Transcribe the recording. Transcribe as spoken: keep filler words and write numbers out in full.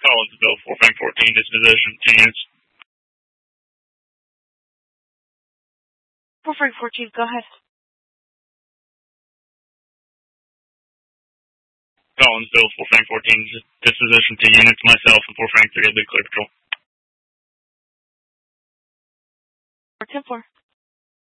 Collinsville, four Frank fourteen, disposition, two units. four Frank fourteen, go ahead. Collinsville, four Frank fourteen, disposition, two units, myself, and four Frank three have been clear patrol. ten four.